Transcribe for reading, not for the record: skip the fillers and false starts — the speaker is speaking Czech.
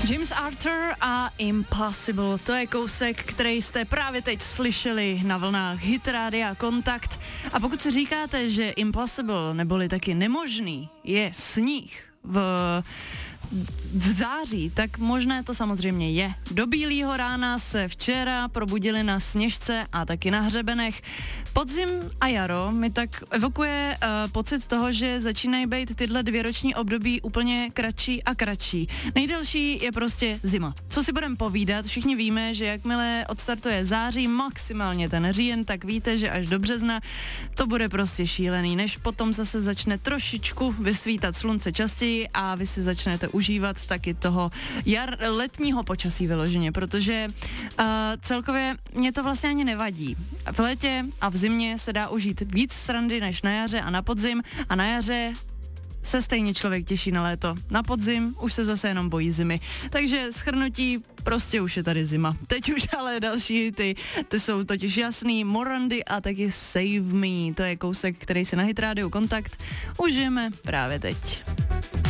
James Arthur a Impossible, to je kousek, který jste právě teď slyšeli na vlnách Hit Rádia Kontakt. A pokud si říkáte, že Impossible, neboli taky nemožný, je sníh v září, tak možné to samozřejmě je. Do bílýho rána se včera probudili na sněžce a taky na hřebenech. Podzim a jaro mi tak evokuje pocit toho, že začínají být tyhle dvěroční období úplně kratší a kratší. Nejdelší je prostě zima. Co si budeme povídat, všichni víme, že jakmile odstartuje září, maximálně ten říjen, tak víte, že až do března to bude prostě šílený, než potom zase začne trošičku vysvítat slunce častěji a vy si začnete užívat taky toho letního počasí vyloženě, protože celkově mě to vlastně ani nevadí. V létě a v zimě se dá užít víc srandy než na jaře a na podzim, a na jaře se stejně člověk těší na léto. Na podzim už se zase jenom bojí zimy. Takže shrnutí, prostě už je tady zima. Teď už ale další hity, ty jsou totiž jasný. Morandy a taky Save Me. To je kousek, který si na Hit Rádiu Kontakt užijeme právě teď.